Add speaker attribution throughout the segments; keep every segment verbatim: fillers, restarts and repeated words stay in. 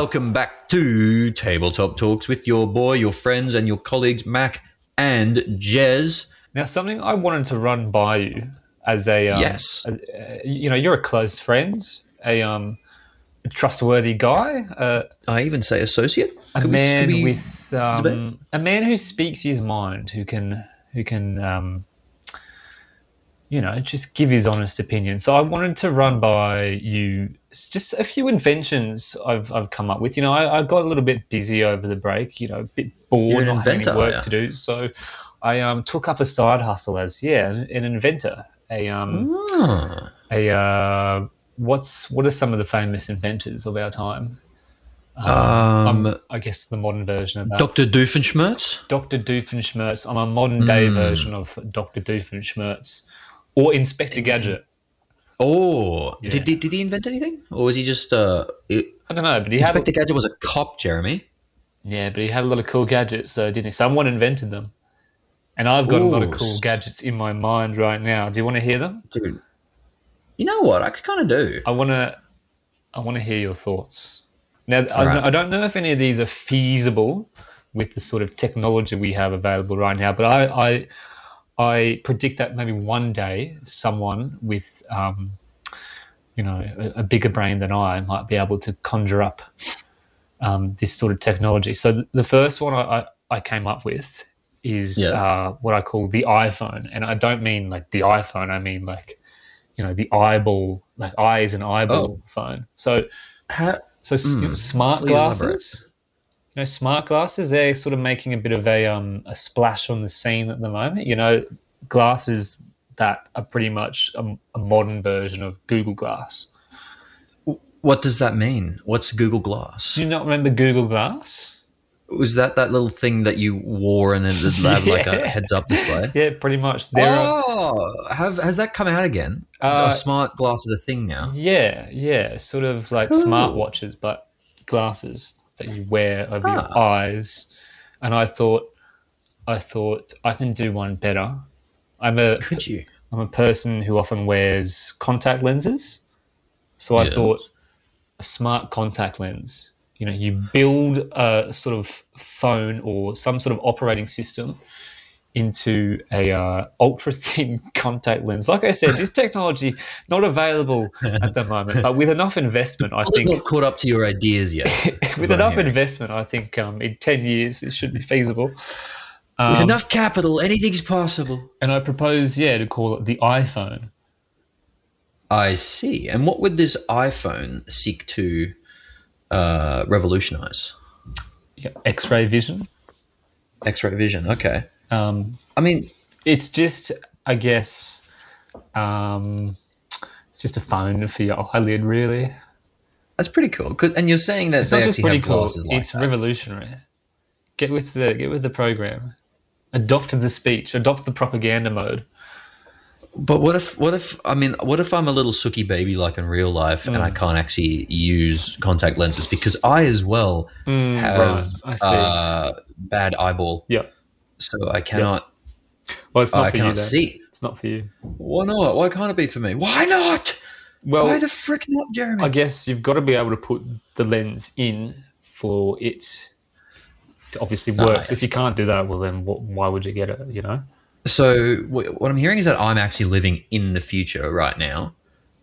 Speaker 1: welcome back to Tabletop Talks with your boy, your friends, and your colleagues, Mac and Jez.
Speaker 2: Now, something I wanted to run by you as a um,
Speaker 1: yes,
Speaker 2: as, uh, you know, you're a close friend, a um, a trustworthy guy, uh,
Speaker 1: I even say associate.
Speaker 2: a
Speaker 1: Could
Speaker 2: man
Speaker 1: we, could we
Speaker 2: with um, a man who speaks his mind, who can who can um, you know, just give his honest opinion. So I wanted to run by you just a few inventions I've I've come up with. You know, I, I got a little bit busy over the break. You know, a bit bored,
Speaker 1: You're an
Speaker 2: not having
Speaker 1: inventor,
Speaker 2: any work
Speaker 1: are ya?
Speaker 2: to do. So I um, took up a side hustle as yeah, an, an inventor. A um,
Speaker 1: Ah.
Speaker 2: a uh, what's what are some of the famous inventors of our time?
Speaker 1: Um,
Speaker 2: I'm, I guess the modern version of that.
Speaker 1: Doctor Doofenshmirtz?
Speaker 2: Doctor Doofenshmirtz. I'm a modern day
Speaker 1: Hmm.
Speaker 2: version of Doctor Doofenshmirtz, or Inspector Gadget.
Speaker 1: Oh,
Speaker 2: Yeah.
Speaker 1: did, did did he invent anything, or was he just uh? It,
Speaker 2: I don't know, but he had
Speaker 1: Inspector Gadget was a cop, Jeremy.
Speaker 2: yeah, but he had a lot of cool gadgets, so didn't he? Someone invented them, and I've got a lot of
Speaker 1: Ooh.
Speaker 2: cool gadgets in my mind right now. Do you want to hear them?
Speaker 1: Dude, you know what? I kind of do.
Speaker 2: I want to, I want to hear your thoughts. Now, I,
Speaker 1: Right.
Speaker 2: don't, I don't know if any of these are feasible with the sort of technology we have available right now, but I, I, I predict that maybe one day someone with, um, you know, a, a bigger brain than I might be able to conjure up um, this sort of technology. So th- the first one I, I, I came up with is
Speaker 1: Yeah.
Speaker 2: uh, what I call the iPhone, and I don't mean like the iPhone. I mean like, you know, the eyeball, like eye is an eyeball
Speaker 1: Oh.
Speaker 2: phone. So.
Speaker 1: How,
Speaker 2: So s- you know,
Speaker 1: Mm,
Speaker 2: smart
Speaker 1: please
Speaker 2: glasses, you know, smart glasses, they're sort of making a bit of a um a splash on the scene at the moment. You know, glasses that are pretty much a, a modern version of Google Glass.
Speaker 1: what does that mean? What's Google Glass?
Speaker 2: Do you not remember Google Glass?
Speaker 1: Was that that little thing that you wore and it would have like a
Speaker 2: Yeah.
Speaker 1: heads-up display?
Speaker 2: Yeah, pretty much. There are,
Speaker 1: Oh, have has that come out again?
Speaker 2: Uh,
Speaker 1: a smart glass is a thing now.
Speaker 2: yeah, yeah, sort of like
Speaker 1: Cool.
Speaker 2: smartwatches, but glasses that you wear over your
Speaker 1: Ah.
Speaker 2: eyes. And I thought, I thought I can do one better. I'm a
Speaker 1: Could you?
Speaker 2: I'm a person who often wears contact lenses. So I
Speaker 1: Yeah.
Speaker 2: thought a smart contact lens, you know, you build a sort of phone or some sort of operating system into a uh, ultra thin contact lens. Like I said, this technology not available at the moment, but with enough investment, I
Speaker 1: Well,
Speaker 2: think
Speaker 1: not caught up to your ideas yet.
Speaker 2: with
Speaker 1: what I'm
Speaker 2: enough
Speaker 1: hearing.
Speaker 2: investment, I think um, in ten years it should be feasible.
Speaker 1: With
Speaker 2: Um,
Speaker 1: enough capital, anything's possible.
Speaker 2: and I propose, yeah, to call it the iPhone.
Speaker 1: I see. And what would this iPhone seek to uh, revolutionize?
Speaker 2: Yeah, X-ray vision.
Speaker 1: X-ray vision. Okay.
Speaker 2: Um,
Speaker 1: I mean,
Speaker 2: it's just, I guess, um, it's just a phone for your eyelid, really.
Speaker 1: that's pretty cool. 'Cause- And you're saying that
Speaker 2: It's
Speaker 1: they
Speaker 2: not just
Speaker 1: actually
Speaker 2: pretty
Speaker 1: have
Speaker 2: cool.
Speaker 1: glasses like
Speaker 2: It's
Speaker 1: that.
Speaker 2: revolutionary. Get with the get with the program. Adopt the speech. Adopt the propaganda mode.
Speaker 1: But what if, what if, I mean, what if I'm a little sooky baby like in real life and
Speaker 2: Mm.
Speaker 1: I can't actually use contact lenses because I as well
Speaker 2: Mm,
Speaker 1: have
Speaker 2: right, I see.
Speaker 1: uh, bad eyeball,
Speaker 2: Yeah.
Speaker 1: so I cannot,
Speaker 2: Well, it's not
Speaker 1: I
Speaker 2: for you.
Speaker 1: cannot
Speaker 2: Then.
Speaker 1: see.
Speaker 2: It's not for you.
Speaker 1: Why not? Why can't it be for me? Why not?
Speaker 2: Well,
Speaker 1: Why the frick not, Jeremy?
Speaker 2: I guess you've got to be able to put the lens in for it to obviously
Speaker 1: Ah,
Speaker 2: work. So
Speaker 1: yeah.
Speaker 2: if you can't do that, well, then what, why would you get it? You know.
Speaker 1: So wh- what I'm hearing is that I'm actually living in the future right now,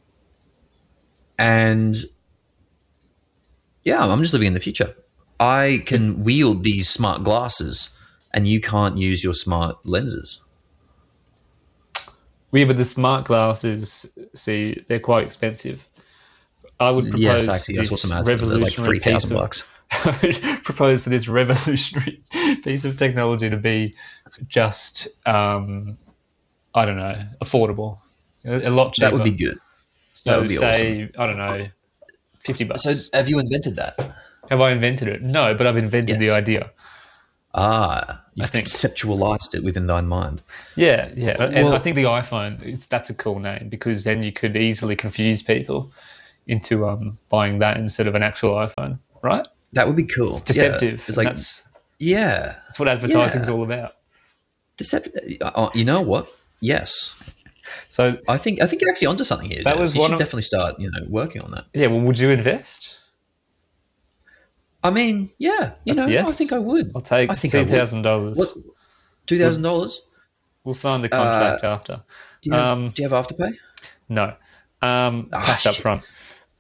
Speaker 1: and yeah, I'm just living in the future. I can wield these smart glasses, and you can't use your smart lenses.
Speaker 2: Yeah, but the smart glasses, see, they're quite expensive. I would propose
Speaker 1: Yes, actually, I saw
Speaker 2: this
Speaker 1: some ads for them. They're like
Speaker 2: revolutionary
Speaker 1: three
Speaker 2: piece
Speaker 1: thousand
Speaker 2: of
Speaker 1: bucks.
Speaker 2: I would propose for this revolutionary piece of technology to be just, um, I don't know, affordable, a, a lot cheaper.
Speaker 1: That would be good.
Speaker 2: So
Speaker 1: that would be
Speaker 2: say, I don't know, fifty bucks.
Speaker 1: So, have you invented that?
Speaker 2: Have I invented it? No, but I've invented the
Speaker 1: Yes.
Speaker 2: idea.
Speaker 1: Ah, you've
Speaker 2: think-
Speaker 1: conceptualized it within thine mind.
Speaker 2: Yeah, yeah. And
Speaker 1: Well-
Speaker 2: I think the iPhone, it's that's a cool name because then you could easily confuse people into um, buying that instead of an actual iPhone, right?
Speaker 1: That would be cool.
Speaker 2: It's deceptive.
Speaker 1: Yeah. It's like,
Speaker 2: that's
Speaker 1: yeah,
Speaker 2: that's what advertising's
Speaker 1: Yeah.
Speaker 2: all about.
Speaker 1: deceptive. Uh, you know what? Yes.
Speaker 2: So
Speaker 1: I think I think you're actually onto something here.
Speaker 2: That
Speaker 1: Jess.
Speaker 2: was
Speaker 1: you
Speaker 2: one
Speaker 1: should
Speaker 2: of-
Speaker 1: definitely start, you know, working on that.
Speaker 2: yeah, well, would you invest?
Speaker 1: I mean, yeah, you
Speaker 2: That's
Speaker 1: know,
Speaker 2: yes.
Speaker 1: I think I would.
Speaker 2: I'll take
Speaker 1: I think I
Speaker 2: two
Speaker 1: would.
Speaker 2: thousand dollars.
Speaker 1: What? Two thousand dollars?
Speaker 2: We'll sign the contract after.
Speaker 1: Do you have
Speaker 2: Um,
Speaker 1: Do you have afterpay?
Speaker 2: no, um,
Speaker 1: Ah,
Speaker 2: cash up
Speaker 1: shit.
Speaker 2: front.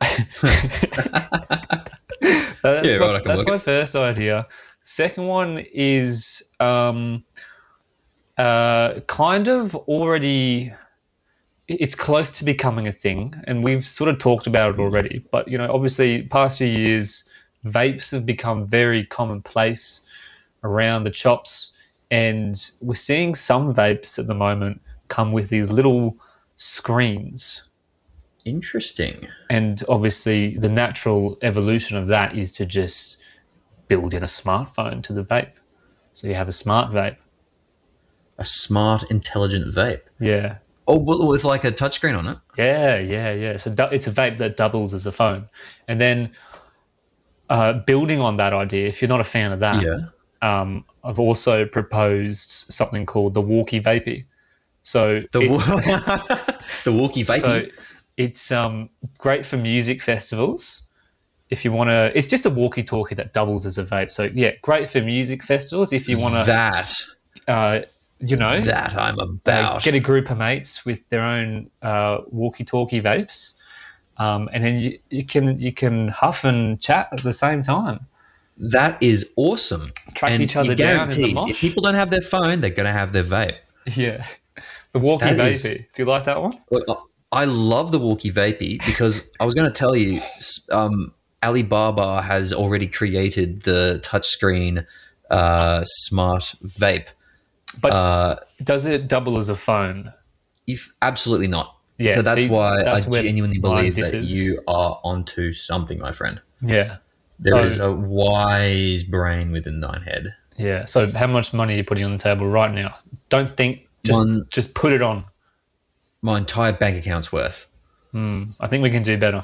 Speaker 2: So that's
Speaker 1: Yeah,
Speaker 2: my,
Speaker 1: right, I can
Speaker 2: that's
Speaker 1: work
Speaker 2: my
Speaker 1: it.
Speaker 2: first idea. Second one is um, uh, kind of already. It's close to becoming a thing, and we've sort of talked about it already. But you know, obviously, past few years, vapes have become very commonplace around the shops, and we're seeing some vapes at the moment come with these little screens.
Speaker 1: Interesting.
Speaker 2: And obviously, the natural evolution of that is to just build in a smartphone to the vape. So you have a smart vape.
Speaker 1: A smart, intelligent vape.
Speaker 2: Yeah.
Speaker 1: Oh, well, with like a touchscreen on it.
Speaker 2: Yeah, yeah, yeah. So du- it's a vape that doubles as a phone. And then uh, building on that idea, if you're not a fan of that,
Speaker 1: Yeah.
Speaker 2: um, I've also proposed something called the walkie vapey. So
Speaker 1: The
Speaker 2: it's,
Speaker 1: wa- the walkie vapey.
Speaker 2: so it's um, great for music festivals. If you want to, it's just a walkie-talkie that doubles as a vape. So yeah, great for music festivals. If you want to,
Speaker 1: that
Speaker 2: uh, you know,
Speaker 1: that I'm
Speaker 2: uh,
Speaker 1: about.
Speaker 2: get a group of mates with their own uh, walkie-talkie vapes, um, and then you, you can you can huff and chat at the same time.
Speaker 1: That is awesome.
Speaker 2: Track
Speaker 1: And
Speaker 2: each other
Speaker 1: you're
Speaker 2: down in the
Speaker 1: guaranteed,
Speaker 2: mosh.
Speaker 1: if people don't have their phone, they're going to have their vape.
Speaker 2: Yeah, the walkie
Speaker 1: That
Speaker 2: vapey.
Speaker 1: is-
Speaker 2: Do you like that one?
Speaker 1: Well, I love the walkie vapey because I was going to tell you, um, Alibaba has already created the touchscreen uh, smart vape.
Speaker 2: But
Speaker 1: Uh,
Speaker 2: does it double as a phone?
Speaker 1: if absolutely not.
Speaker 2: Yeah,
Speaker 1: so that's
Speaker 2: see,
Speaker 1: why
Speaker 2: that's
Speaker 1: I
Speaker 2: where
Speaker 1: genuinely
Speaker 2: mine
Speaker 1: believe that
Speaker 2: differs.
Speaker 1: you are onto something, my friend.
Speaker 2: Yeah.
Speaker 1: There
Speaker 2: So-
Speaker 1: is a wise brain within thine head.
Speaker 2: Yeah. So how much money are you putting on the table right now? Don't think. Just
Speaker 1: One-
Speaker 2: just put it on.
Speaker 1: My entire bank account's worth.
Speaker 2: I think we can do better.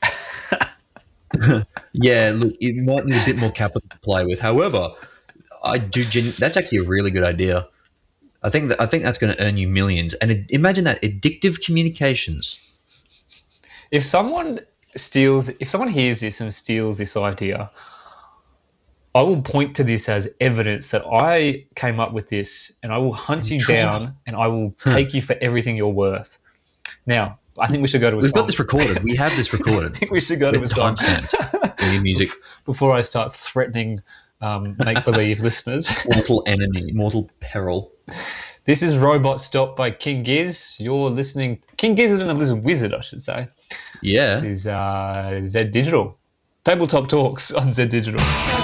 Speaker 1: Yeah, look, it might need a bit more capital to play with. However, I do. Genu- that's actually a really good idea. I think that I think that's going to earn you millions. And it, imagine that addictive communications.
Speaker 2: If someone steals, if someone hears this and steals this idea, I will point to this as evidence that I came up with this, and I will hunt you
Speaker 1: tried.
Speaker 2: down, and I will take you for everything you're worth. Now, I think we should go to a
Speaker 1: We've
Speaker 2: song.
Speaker 1: got this recorded. We have this
Speaker 2: I
Speaker 1: recorded.
Speaker 2: think we should go to a
Speaker 1: With
Speaker 2: song
Speaker 1: timestamp in your music.
Speaker 2: before I start threatening um, make-believe listeners.
Speaker 1: Mortal enemy, mortal peril.
Speaker 2: This is Robot Stop by King Giz. You're listening... King Gizzard and the Lizard Wizard, I should say.
Speaker 1: Yeah.
Speaker 2: This is uh, Z Digital. Tabletop Talks on Z Digital.